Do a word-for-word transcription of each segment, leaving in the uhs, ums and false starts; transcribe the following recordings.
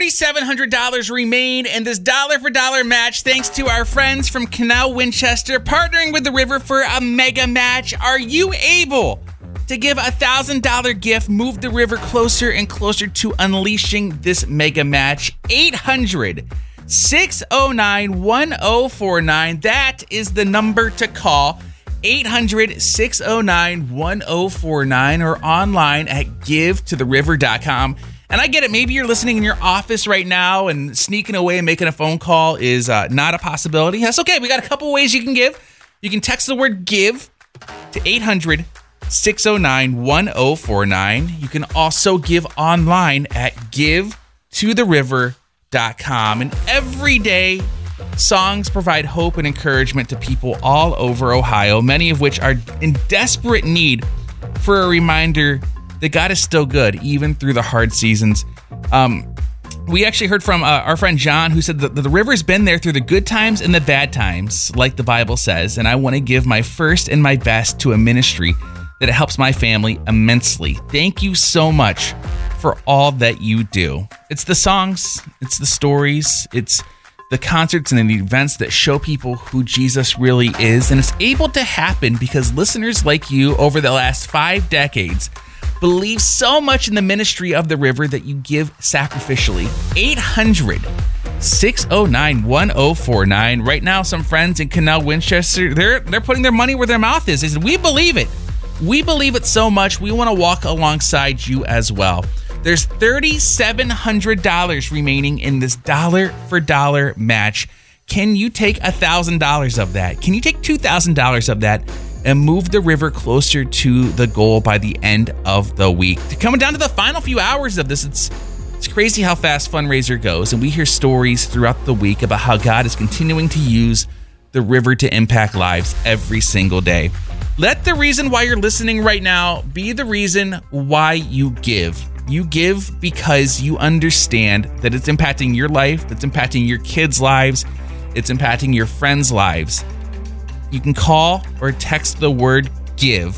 three thousand seven hundred dollars remain in this dollar-for-dollar match thanks to our friends from Canal Winchester partnering with the River for a mega match. Are you able to give a one thousand dollars gift, move the River closer and closer to unleashing this mega match? eight hundred, six oh nine, one oh four nine. That is the number to call. eight hundred, six oh nine, one oh four nine or online at give to the river dot com. And I get it. Maybe you're listening in your office right now and sneaking away and making a phone call is uh, not a possibility. That's okay. We got a couple ways you can give. You can text the word give to eight hundred, six oh nine, one oh four nine. You can also give online at give to the river dot com. And every day, songs provide hope and encouragement to people all over Ohio, many of which are in desperate need for a reminder that God is still good, even through the hard seasons. Um, we actually heard from uh, our friend John, who said that the river's been there through the good times and the bad times, like the Bible says, and I want to give my first and my best to a ministry that helps my family immensely. Thank you so much for all that you do. It's the songs, it's the stories, it's the concerts and the events that show people who Jesus really is, and it's able to happen because listeners like you over the last five decades believe so much in the ministry of the River that you give sacrificially. eight hundred, six oh nine, one oh four nine. Right now, some friends in Canal Winchester, they're they're putting their money where their mouth is. They said, we believe it. We believe it so much, we want to walk alongside you as well. There's three thousand seven hundred dollars remaining in this dollar-for-dollar match. Can you take one thousand dollars of that? Can you take two thousand dollars of that and move the River closer to the goal by the end of the week? Coming down to the final few hours of this, it's it's crazy how fast fundraiser goes, and we hear stories throughout the week about how God is continuing to use the River to impact lives every single day. Let the reason why you're listening right now be the reason why you give. You give because you understand that it's impacting your life, it's impacting your kids' lives, it's impacting your friends' lives. You can call or text the word give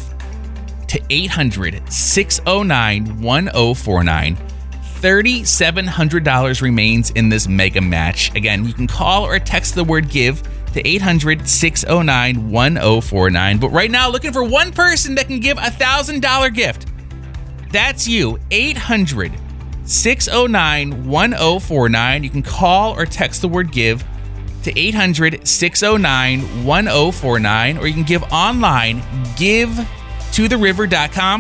to eight hundred, six oh nine, one oh four nine. three thousand seven hundred dollars remains in this mega match. Again, you can call or text the word give to eight hundred, six oh nine, one oh four nine. But right now, looking for one person that can give a one thousand dollars gift. That's you, eight hundred, six oh nine, one oh four nine. You can call or text the word give to eight hundred, six oh nine, one oh four nine, or you can give online, give to the river dot com,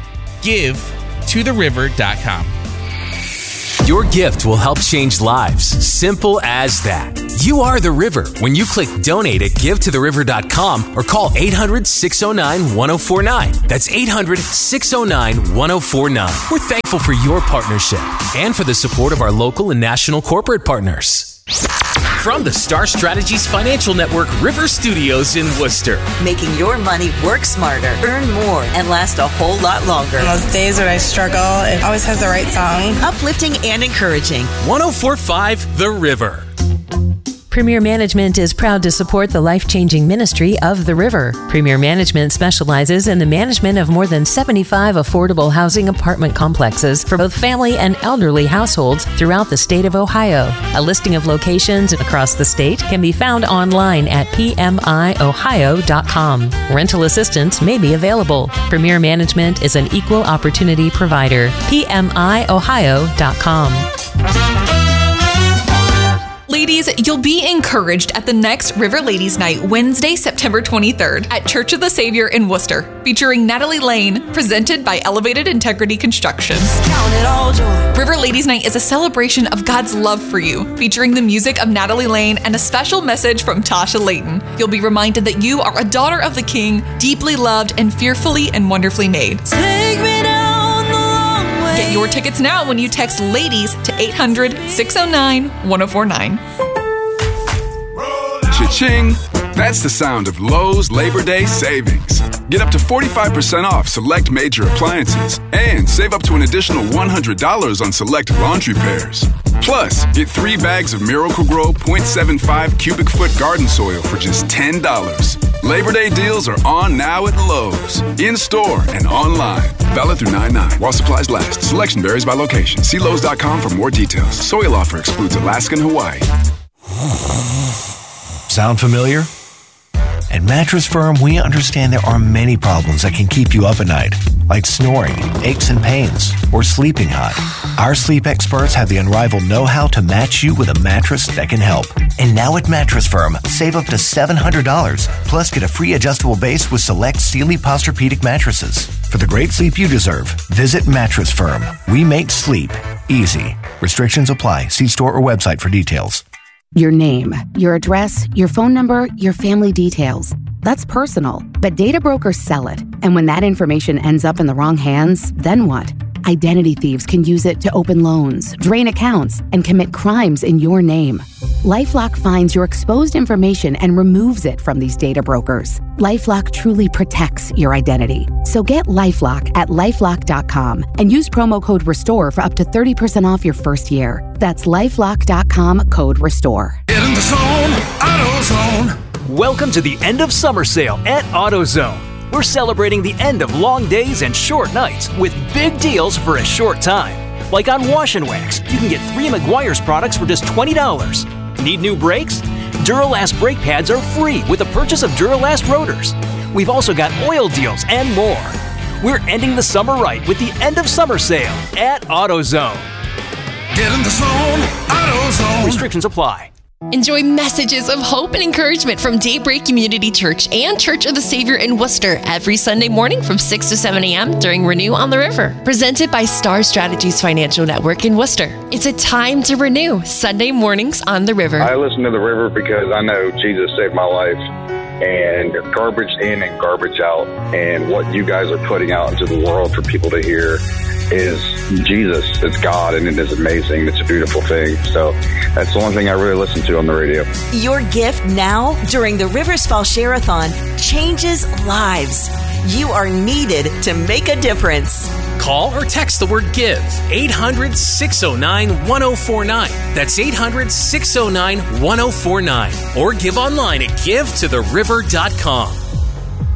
give to the river dot com. Your gift will help change lives. Simple as that. You are the River when you click donate at give to the river dot com or call eight hundred, six oh nine, one oh four nine. That's eight hundred, six oh nine, one oh four nine. We're thankful for your partnership and for the support of our local and national corporate partners. From the Star Strategies Financial Network River Studios in Worcester. Making your money work smarter, earn more, and last a whole lot longer. On those days when I struggle, it always has the right song. Uplifting and encouraging. one oh four point five The River. Premier Management is proud to support the life-changing ministry of the River. Premier Management specializes in the management of more than seventy-five affordable housing apartment complexes for both family and elderly households throughout the state of Ohio. A listing of locations across the state can be found online at p m i ohio dot com. Rental assistance may be available. Premier Management is an equal opportunity provider. p m i ohio dot com. Ladies, you'll be encouraged at the next River Ladies Night, Wednesday, September twenty-third at Church of the Savior in Worcester, featuring Natalie Lane, presented by Elevated Integrity Construction. Count it all joy. River Ladies Night is a celebration of God's love for you, featuring the music of Natalie Lane and a special message from Tasha Layton. You'll be reminded that you are a daughter of the King, deeply loved and fearfully and wonderfully made. Take me down the long way. Get your tickets now when you text LADIES to eight hundred, six oh nine, one oh four nine. Cha-ching! That's the sound of Lowe's Labor Day savings. Get up to forty-five percent off select major appliances and save up to an additional one hundred dollars on select laundry pairs. Plus, get three bags of Miracle-Gro point seven five cubic foot garden soil for just ten dollars. Labor Day deals are on now at Lowe's. In-store and online. Valid through nine nine while supplies last. Selection varies by location. See Lowe's dot com for more details. Soil offer excludes Alaska and Hawaii. Sound familiar? At Mattress Firm, we understand there are many problems that can keep you up at night, like snoring, aches and pains, or sleeping hot. Our sleep experts have the unrivaled know-how to match you with a mattress that can help. And now at Mattress Firm, save up to seven hundred dollars, plus get a free adjustable base with select Sealy Posturepedic mattresses. For the great sleep you deserve, visit Mattress Firm. We make sleep easy. Restrictions apply. See store or website for details. Your name, your address, your phone number, your family details. That's personal, but data brokers sell it. And when that information ends up in the wrong hands, then what? Identity thieves can use it to open loans, drain accounts, and commit crimes in your name. LifeLock finds your exposed information and removes it from these data brokers. LifeLock truly protects your identity. So get LifeLock at LifeLock dot com and use promo code RESTORE for up to thirty percent off your first year. That's LifeLock dot com, code RESTORE. Get in the zone, AutoZone. Welcome to the end of summer sale at AutoZone. We're celebrating the end of long days and short nights with big deals for a short time. Like on Wash and Wax, you can get three Meguiar's products for just twenty dollars. Need new brakes? Duralast brake pads are free with the purchase of Duralast rotors. We've also got oil deals and more. We're ending the summer right with the end of summer sale at AutoZone. Get in the zone, AutoZone. Restrictions apply. Enjoy messages of hope and encouragement from Daybreak Community Church and Church of the Savior in Worcester every Sunday morning from six to seven a.m. during Renew on the River. Presented by Star Strategies Financial Network in Worcester. It's a time to renew. Sunday mornings on the River. I listen to the River because I know Jesus saved my life. And garbage in and garbage out. And what you guys are putting out into the world for people to hear is Jesus. It's God, and it is amazing. It's a beautiful thing. So that's the one thing I really listen to on the radio. Your gift now during the Rivers Fall Share-a-thon changes lives. You are needed to make a difference. Call or text the word GIVE, eight hundred, six oh nine, one oh four nine. That's eight hundred, six oh nine, one oh four nine. Or give online at give to the river dot com.